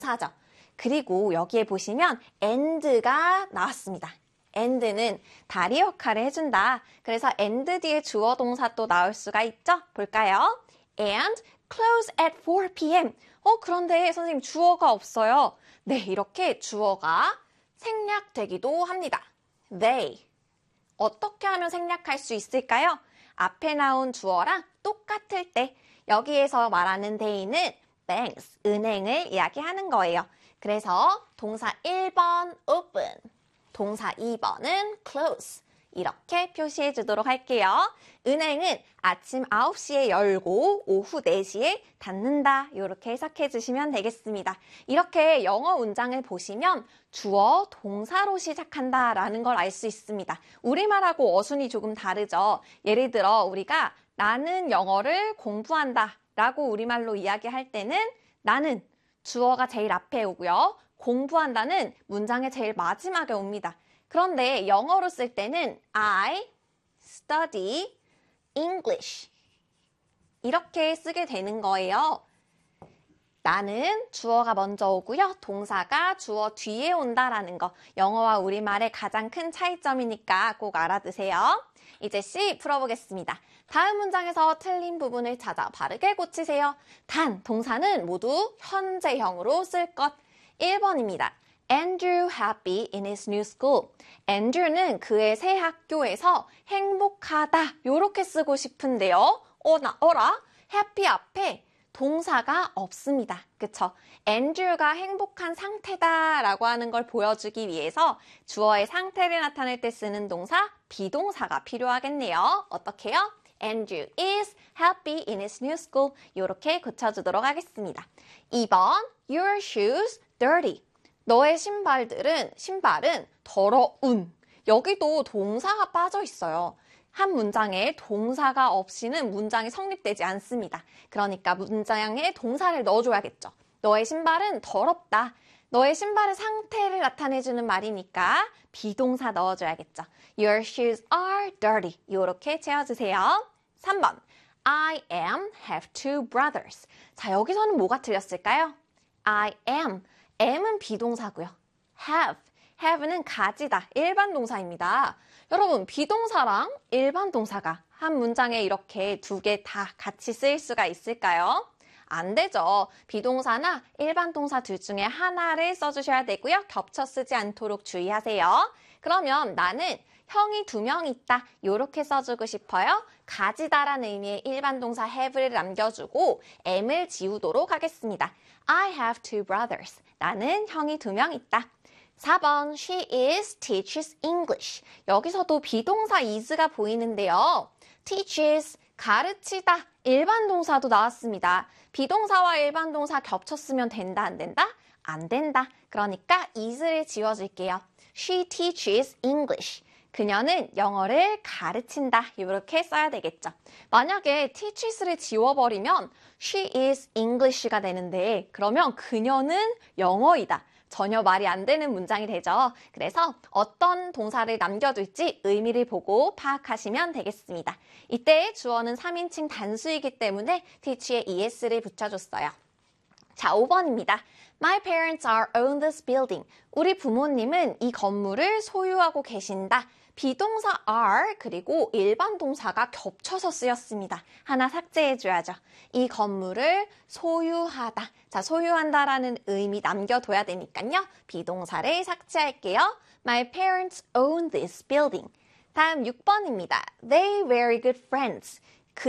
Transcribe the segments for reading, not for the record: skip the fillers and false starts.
동사죠. 그리고 여기에 보시면 and가 나왔습니다. and는 다리 역할을 해준다. 그래서 and 뒤에 주어 동사 또 나올 수가 있죠? 볼까요? And close at 4 p.m. 그런데 선생님 주어가 없어요. 네, 이렇게 주어가 생략되기도 합니다. They. 어떻게 하면 생략할 수 있을까요? 앞에 나온 주어랑 똑같을 때 여기에서 말하는 they는 banks, 은행을 이야기하는 거예요. 그래서 동사 1번 open, 동사 2번은 close 이렇게 표시해 주도록 할게요. 은행은 아침 9시에 열고 오후 4시에 닫는다. 이렇게 해석해 주시면 되겠습니다. 이렇게 영어 문장을 보시면 주어, 동사로 시작한다 라는 걸 알 수 있습니다. 우리말하고 어순이 조금 다르죠. 예를 들어 우리가 나는 영어를 공부한다 라고 우리말로 이야기할 때는 나는 주어가 제일 앞에 오고요. 공부한다는 문장의 제일 마지막에 옵니다. 그런데 영어로 쓸 때는 I study English 이렇게 쓰게 되는 거예요. 나는 주어가 먼저 오고요. 동사가 주어 뒤에 온다라는 거. 영어와 우리말의 가장 큰 차이점이니까 꼭 알아두세요. 이제 C 풀어보겠습니다. 다음 문장에서 틀린 부분을 찾아 바르게 고치세요. 단, 동사는 모두 현재형으로 쓸 것. 1번입니다. Andrew happy in his new school. Andrew는 그의 새 학교에서 행복하다. 이렇게 쓰고 싶은데요. 어라? happy 앞에 동사가 없습니다. 그쵸? Andrew가 행복한 상태다 라고 하는 걸 보여주기 위해서 주어의 상태를 나타낼 때 쓰는 동사, 비동사가 필요하겠네요. 어떻게요? Andrew is happy in his new school. 이렇게 고쳐주도록 하겠습니다. 2번, your shoes dirty. 너의 신발은 더러운. 여기도 동사가 빠져 있어요. 한 문장에 동사가 없이는 문장이 성립되지 않습니다. 그러니까 문장에 동사를 넣어줘야겠죠. 너의 신발은 더럽다. 너의 신발의 상태를 나타내주는 말이니까 비동사 넣어줘야겠죠. Your shoes are dirty. 이렇게 채워주세요. 3번. I have two brothers. 자, 여기서는 뭐가 틀렸을까요? I am. am은 비동사고요. have는 가지다. 일반 동사입니다. 여러분, 비동사랑 일반 동사가 한 문장에 이렇게 두 개 다 같이 쓰일 수가 있을까요? 안 되죠. 비동사나 일반 동사 둘 중에 하나를 써주셔야 되고요. 겹쳐 쓰지 않도록 주의하세요. 그러면 나는 형이 2명 있다. 이렇게 써주고 싶어요. 가지다라는 의미의 일반 동사 have를 남겨주고 am을 지우도록 하겠습니다. I have two brothers. 나는 형이 2명 있다. 4번, she teaches English. 여기서도 비동사 is가 보이는데요. teaches, 가르치다. 일반 동사도 나왔습니다. 비동사와 일반 동사 겹쳐 쓰면 된다, 안 된다? 안 된다. 그러니까 is를 지워줄게요. She teaches English. 그녀는 영어를 가르친다. 이렇게 써야 되겠죠. 만약에 teaches를 지워버리면 she is English가 되는데 그러면 그녀는 영어이다. 전혀 말이 안 되는 문장이 되죠. 그래서 어떤 동사를 남겨둘지 의미를 보고 파악하시면 되겠습니다. 이때 주어는 3인칭 단수이기 때문에 teach에 es를 붙여줬어요. 자, 5번입니다. My parents own this building. 우리 부모님은 이 건물을 소유하고 계신다. 비동사 are 그리고 일반 동사가 겹쳐서 쓰였습니다. 하나 삭제해줘야죠. 이 건물을 소유하다. 자, 소유한다라는 의미 남겨둬야 되니까요. 비동사를 삭제할게요. My parents own this building. 다음 6번입니다. They very good friends.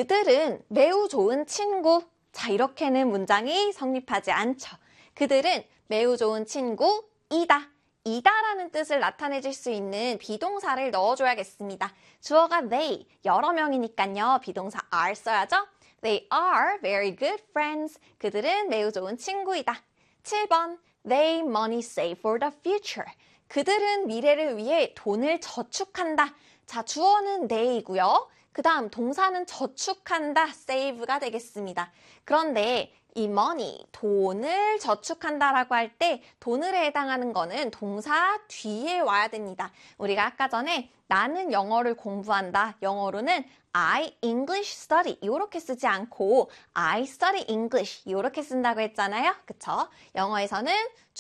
그들은 매우 좋은 친구. 자, 이렇게는 문장이 성립하지 않죠. 그들은 매우 좋은 친구이다. 이다라는 뜻을 나타내줄 수 있는 비동사를 넣어줘야겠습니다. 주어가 they, 여러 명이니까요. 비동사 are 써야죠. They are very good friends. 그들은 매우 좋은 친구이다. 7번, they money save for the future. 그들은 미래를 위해 돈을 저축한다. 자, 주어는 they이고요. 그 다음 동사는 저축한다, save가 되겠습니다. 그런데 이 money, 돈을 저축한다라고 할 때 돈을에 해당하는 거는 동사 뒤에 와야 됩니다. 우리가 아까 전에 나는 영어를 공부한다. 영어로는 I English study 이렇게 쓰지 않고 I study English 이렇게 쓴다고 했잖아요. 그쵸? 영어에서는